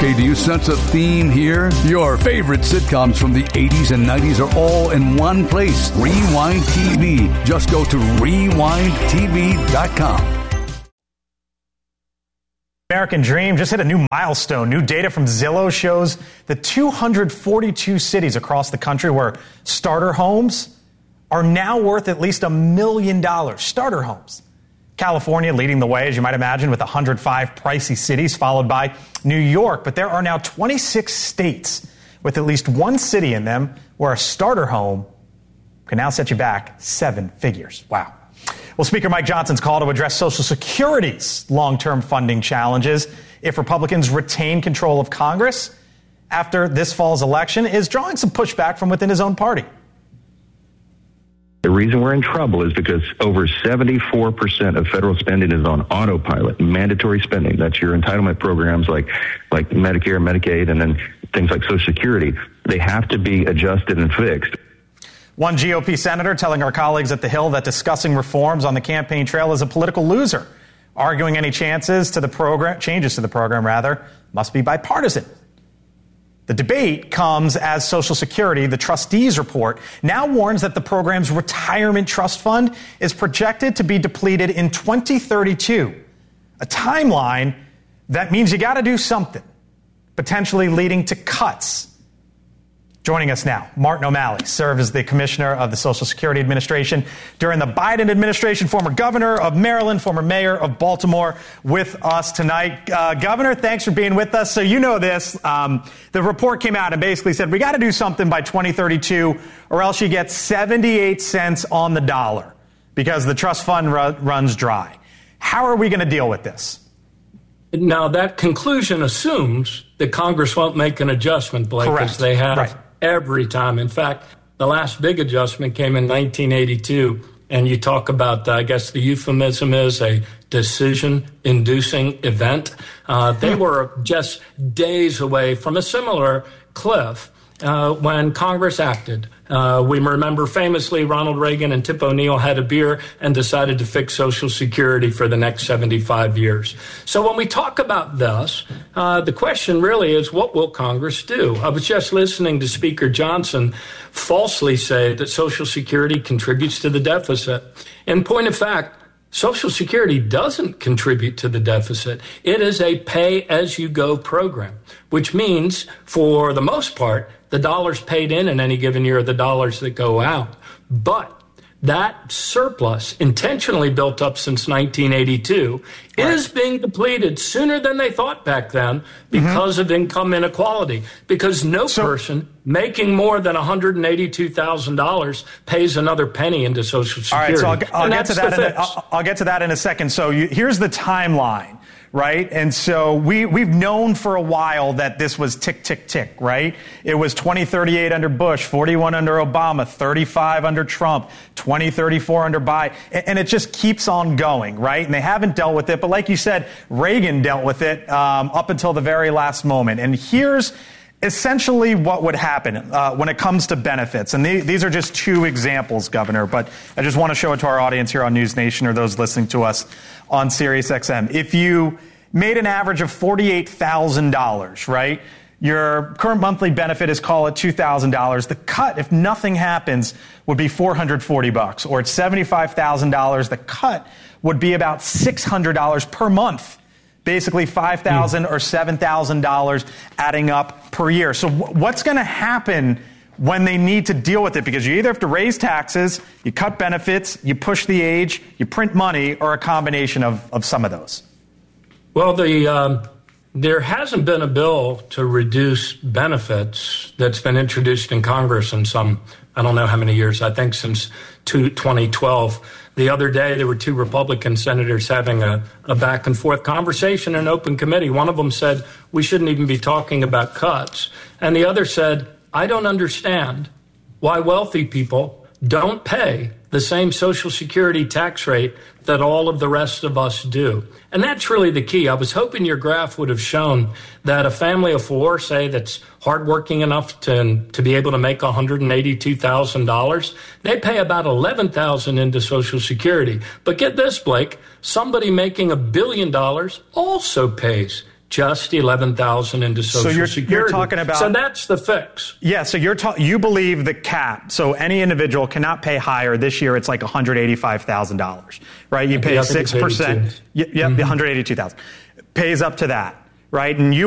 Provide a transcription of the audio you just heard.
Okay, do you sense a theme here? Your favorite sitcoms from the 80s and 90s are all in one place. Rewind TV. Just go to rewindtv.com. American Dream just hit a new milestone. New data from Zillow shows that 242 cities across the country where starter homes are now worth at least $1 million. Starter homes. California leading the way, as you might imagine, with 105 pricey cities, followed by New York. But there are now 26 states with at least one city in them where a starter home can now set you back 7 figures. Wow. Well, Speaker Mike Johnson's call to address Social Security's long-term funding challenges if Republicans retain control of Congress after this fall's election is drawing some pushback from within his own party. The reason we're in trouble is because over 74% of federal spending is on autopilot, mandatory spending. That's your entitlement programs like Medicare, Medicaid, and then things like Social Security. They have to be adjusted and fixed. One GOP senator telling our colleagues at the Hill that discussing reforms on the campaign trail is a political loser, arguing any changes to the program must be bipartisan. The debate comes as Social Security, the trustees report, now warns that the program's retirement trust fund is projected to be depleted in 2032, a timeline that means you got to do something, potentially leading to cuts. Joining us now, Martin O'Malley served as the commissioner of the Social Security Administration during the Biden administration, former governor of Maryland, former mayor of Baltimore, with us tonight. Governor, thanks for being with us. So you know this. The report came out and basically said we got to do something by 2032 or else you get 78 cents on the dollar because the trust fund runs dry. How are we going to deal with this? Now, that conclusion assumes that Congress won't make an adjustment, Blake, as they have every time. In fact, the last big adjustment came in 1982, and you talk about, I guess the euphemism is a decision-inducing event. They were just days away from a similar cliff when Congress acted. We remember famously Ronald Reagan and Tip O'Neill had a beer and decided to fix Social Security for the next 75 years. So when we talk about this, the question really is, what will Congress do? I was just listening to Speaker Johnson falsely say that Social Security contributes to the deficit. In point of fact, Social Security doesn't contribute to the deficit. It is a pay-as-you-go program, which means, for the most part, the dollars paid in any given year are the dollars that go out. But that surplus, intentionally built up since 1982, is being depleted sooner than they thought back then because of income inequality. Because no person making more than $182,000 pays another penny into Social Security. All right, so I'll get to that in a second. So here's the timeline. Right. And so we've known for a while that this was tick, tick, tick. Right. It was 2038 under Bush, 41 under Obama, 35 under Trump, 2034 under Biden. And it just keeps on going. Right. And they haven't dealt with it. But like you said, Reagan dealt with it up until the very last moment. And here's essentially what would happen when it comes to benefits. And these are just two examples, Governor. But I just want to show it to our audience here on News Nation or those listening to us on SiriusXM. If you made an average of $48,000, right, your current monthly benefit is, call it $2,000. The cut, if nothing happens, would be $440. Or at $75,000, the cut would be about $600 per month. Basically $5,000 or $7,000 adding up per year. So what's going to happen when they need to deal with it? Because you either have to raise taxes, you cut benefits, you push the age, you print money, or a combination of some of those. Well, there hasn't been a bill to reduce benefits that's been introduced in Congress in some, I don't know how many years, I think since 2012. The other day, there were two Republican senators having a back and forth conversation in an open committee. One of them said, we shouldn't even be talking about cuts. And the other said, I don't understand why wealthy people don't pay the same Social Security tax rate that all of the rest of us do. And that's really the key. I was hoping your graph would have shown that a family of four, say, that's hardworking enough to be able to make $182,000, they pay about $11,000 into Social Security. But get this, Blake, somebody making $1 billion also pays just $11,000 into Social Security. You're talking about. So that's the fix. Yeah. So you believe the cap. So any individual cannot pay higher. This year it's like $185,000, right? You pay 6%. Yep. $182,000 pays up to that, right? And you